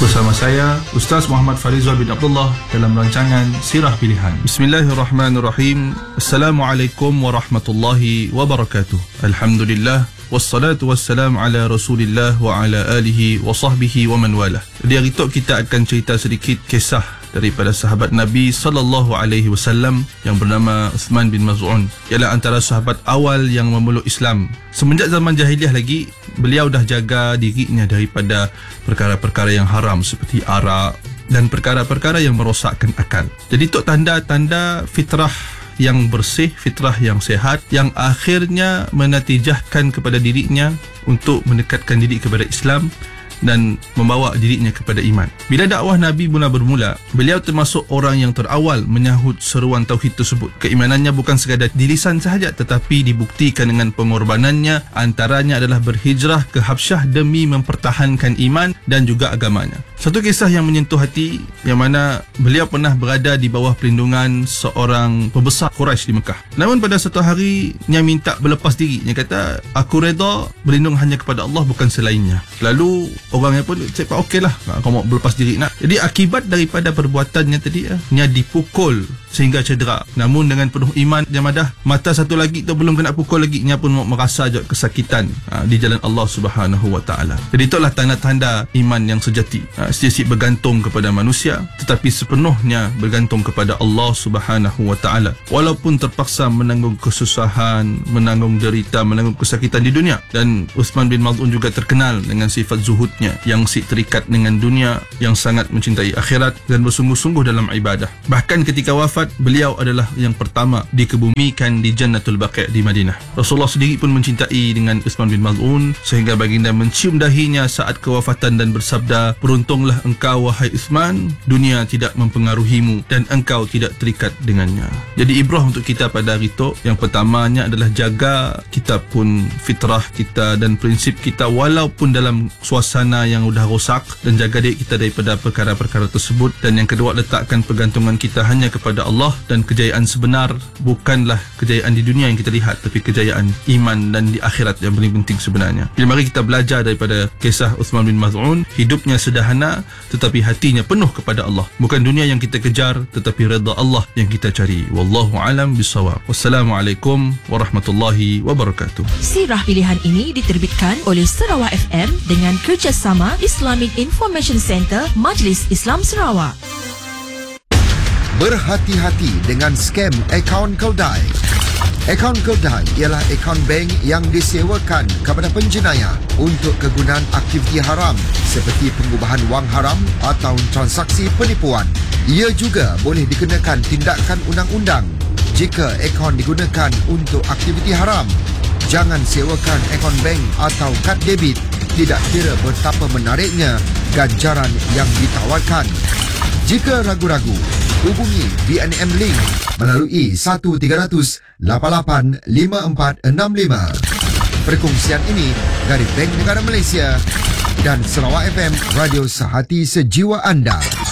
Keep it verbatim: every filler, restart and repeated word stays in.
Bersama saya Ustaz Muhammad Farizal bin Abdullah dalam rancangan Sirah Pilihan. Bismillahirrahmanirrahim. Assalamualaikum warahmatullahi wabarakatuh. Alhamdulillah wassalatu wassalam ala Rasulillah wa ala alihi wa sahbihi wa man walah. Di hari itu kita akan cerita sedikit kisah daripada sahabat Nabi sallallahu alaihi wasallam yang bernama Uthman bin Maz'un. Ialah antara sahabat awal yang memeluk Islam. Semenjak zaman jahiliah lagi, beliau dah jaga dirinya daripada perkara-perkara yang haram seperti arak dan perkara-perkara yang merosakkan akal. Jadi itu tanda-tanda fitrah yang bersih, fitrah yang sehat, yang akhirnya menatijahkan kepada dirinya untuk mendekatkan diri kepada Islam dan membawa dirinya kepada iman. Bila dakwah Nabi mula bermula, beliau termasuk orang yang terawal menyahut seruan tauhid tersebut. Keimanannya bukan sekadar di lisan sahaja, tetapi dibuktikan dengan pengorbanannya. Antaranya adalah berhijrah ke Habsyah demi mempertahankan iman dan juga agamanya. Satu kisah yang menyentuh hati, yang mana beliau pernah berada di bawah perlindungan seorang pembesar Quraisy di Mekah. Namun pada satu hari, dia minta berlepas diri. Dia kata, aku reda berlindung hanya kepada Allah, bukan selainnya. Lalu orangnya pun cakap okey lah, kau mau berlepas diri nak. Jadi akibat daripada perbuatannya tadi, dia dipukul sehingga cedera. Namun dengan penuh iman, dia madah mata satu lagi tu belum kena pukul lagi, dia pun merasa je kesakitan ha, di jalan Allah Subhanahu Wa Taala. Jadi itulah tanda-tanda iman yang sejati. Ha, sikit bergantung kepada manusia, tetapi sepenuhnya bergantung kepada Allah Subhanahu Wa Taala. Walaupun terpaksa menanggung kesusahan, menanggung derita, menanggung kesakitan di dunia. Dan Uthman bin Maz'un juga terkenal dengan sifat zuhudnya yang si terikat dengan dunia, yang sangat mencintai akhirat dan bersungguh-sungguh dalam ibadah. Bahkan ketika wafat, beliau adalah yang pertama dikebumikan di Jannatul Baqi' di Madinah. Rasulullah sendiri pun mencintai dengan Uthman bin Maz'un sehingga baginda mencium dahinya saat kewafatan dan bersabda, beruntunglah engkau wahai Uthman, dunia tidak mempengaruhimu dan engkau tidak terikat dengannya. Jadi ibrah untuk kita pada hari itu, yang pertamanya adalah jaga kita pun fitrah kita dan prinsip kita walaupun dalam suasana yang sudah rosak, dan jaga diri kita daripada perkara-perkara tersebut. Dan yang kedua, letakkan pergantungan kita hanya kepada Allah, dan kejayaan sebenar bukanlah kejayaan di dunia yang kita lihat, tapi kejayaan iman dan di akhirat yang paling penting sebenarnya. Jadi mari kita belajar daripada kisah Uthman bin Maz'un. Hidupnya sederhana tetapi hatinya penuh kepada Allah. Bukan dunia yang kita kejar, tetapi redha Allah yang kita cari. Wallahu alam bisawab. Wassalamualaikum warahmatullahi wabarakatuh. Sirah Pilihan ini diterbitkan oleh Sarawak F M dengan kerjasama Islamic Information Center Majlis Islam Sarawak. Berhati-hati dengan skam akaun Keldai. Akaun Keldai ialah akaun bank yang disewakan kepada penjenayah untuk kegunaan aktiviti haram seperti pengubahan wang haram atau transaksi penipuan. Ia juga boleh dikenakan tindakan undang-undang jika akaun digunakan untuk aktiviti haram. Jangan sewakan akaun bank atau kad debit, tidak kira betapa menariknya ganjaran yang ditawarkan. Jika ragu-ragu, hubungi B N M Link melalui one three hundred lapan lapan lima empat enam lima. Perkongsian ini dari Bank Negara Malaysia dan Sarawak F M, radio sehati sejiwa anda.